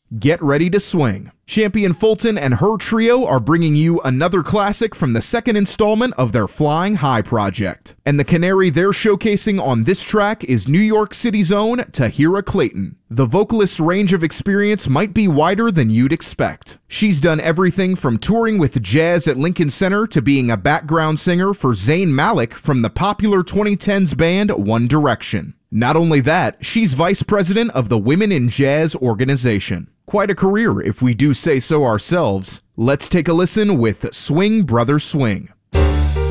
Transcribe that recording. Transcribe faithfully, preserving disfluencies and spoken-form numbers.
Get ready to swing. Champion Fulton and her trio are bringing you another classic from the second installment of their Flying High project. And the canary they're showcasing on this track is New York City's own Tahira Clayton. The vocalist's range of experience might be wider than you'd expect. She's done everything from touring with Jazz at Lincoln Center to being a background singer for Zayn Malik from the popular twenty tens band One Direction. Not only that, she's vice president of the Women in Jazz organization. Quite a career, if we do say so ourselves. Let's take a listen with Swing Brother Swing.